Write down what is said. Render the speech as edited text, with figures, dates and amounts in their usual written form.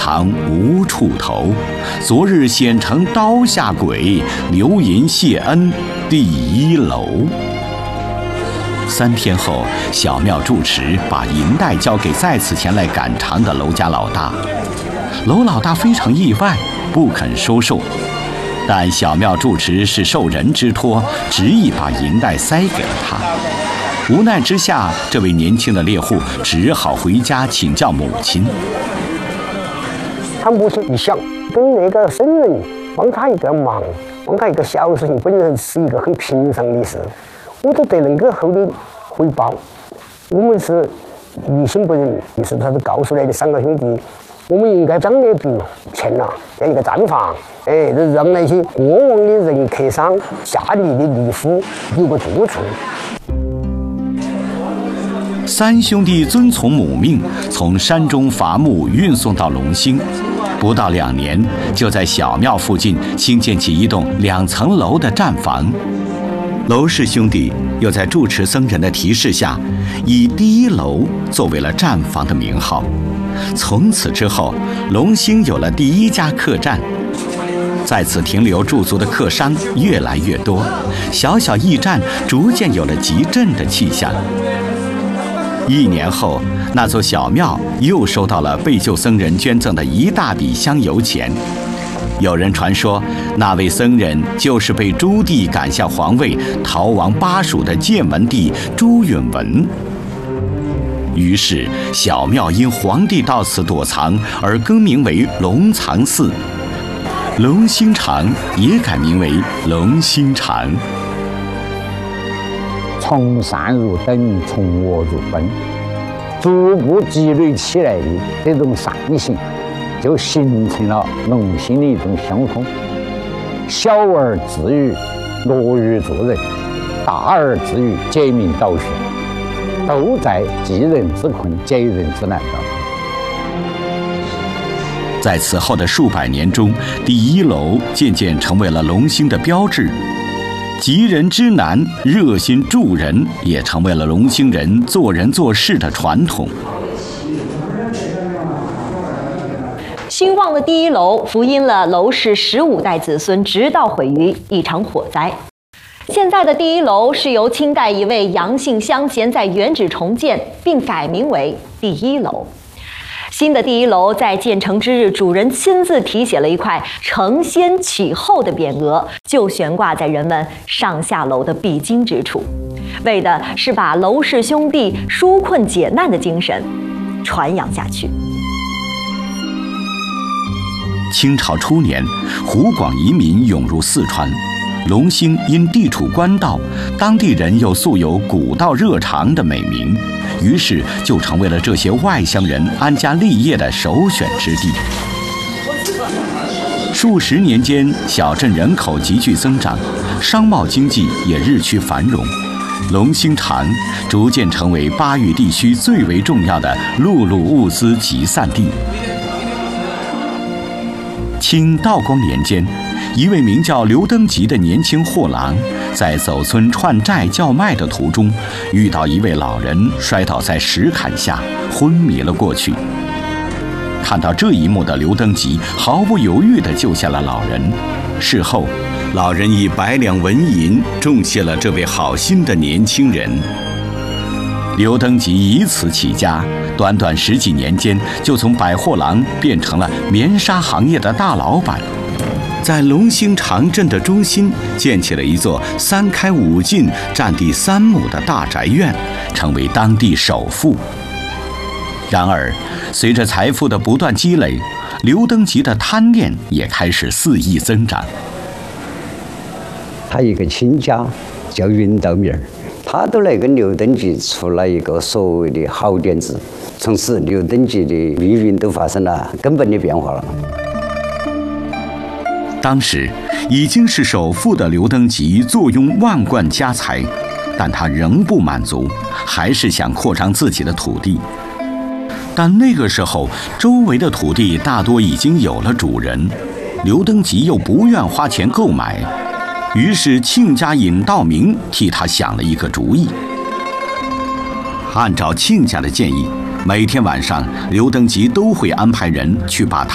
常无处投，昨日显成刀下鬼，留银谢恩第一楼。3天后，小庙住持把银袋交给再次前来赶场的娄家老大。娄老大非常意外，不肯收受。但小庙住持是受人之托，执意把银袋塞给了他。无奈之下，这位年轻的猎户只好回家请教母亲。 他母亲一想，跟那个僧人帮他一个忙，帮他一个小事情，本身是一个很平常的事，我都得能够厚的回报。我们是于心不忍，于是他就告诉来的3个兄弟，我们应该张那笔钱了，要一个毡房，让那些过往的人客商、下里的渔夫有个住处。 3兄弟遵从母命，从山中伐木运送到龙兴，不到2年，就在小庙附近兴建起一栋2层楼的站房。娄氏兄弟又在住持僧人的提示下，以第1楼作为了站房的名号。从此之后，龙兴有了第1家客栈。在此停留驻足的客商越来越多，小小驿站逐渐有了集镇的气象。1年后，那座小庙又收到了被救僧人捐赠的一大笔香油钱。有人传说，那位僧人就是被朱棣赶下皇位、逃亡巴蜀的建文帝朱允炆。于是，小庙因皇帝到此躲藏而更名为龙藏寺，龙兴场也改名为龙兴场。 从善如登，从恶如奔，逐步积累起来的这种善行，就形成了龙兴的一种乡风。小而自娱，乐于助人；大而自娱，解民导学，都在济人之困，解人之难当。 在此后的数百年中，第1楼渐渐成为了龙兴的标志。急人之难，热心助人，也成为了龙兴人做人做事的传统。 兴旺的第1楼福音了娄氏15代子孙，直到毁于一场火灾。现在的第1楼是由清代一位杨姓乡贤在原址重建，并改名为第1楼。新的第1楼在建成之日，主人亲自题写了一块承先启后的匾额，就悬挂在人们上下楼的必经之处，为的是把娄氏兄弟纾困解难的精神传扬下去。 清朝初年，湖广移民涌入四川，龙兴因地处官道，当地人又素有古道热肠的美名，于是就成为了这些外乡人安家立业的首选之地。数十年间，小镇人口急剧增长，商贸经济也日趋繁荣，龙兴场逐渐成为巴渝地区最为重要的陆路物资集散地。清道光年间，一位名叫刘登吉的年轻货郎，在走村串寨叫卖的途中，遇到一位老人摔倒在石坎下，昏迷了过去。看到这一幕的刘登吉毫不犹豫地救下了老人。事后，老人以100两纹银重谢了这位好心的年轻人。刘登吉以此起家，短短10几年间，就从百货郎变成了棉纱行业的大老板。在龙兴场镇的中心建起了一座3开5进、占地3亩的大宅院，成为当地首富。然而，随着财富的不断积累，刘登吉的贪念也开始肆意增长。 他一个亲家叫云道明，他都来跟刘登吉出了一个所谓的好点子，从此刘登吉的命运都发生了根本的变化了。 当时已经是首富的刘登吉坐拥万贯家财，但他仍不满足，还是想扩张自己的土地。但那个时候，周围的土地大多已经有了主人，刘登吉又不愿花钱购买，于是亲家尹道明替他想了一个主意。按照亲家的建议，每天晚上刘登吉都会安排人去把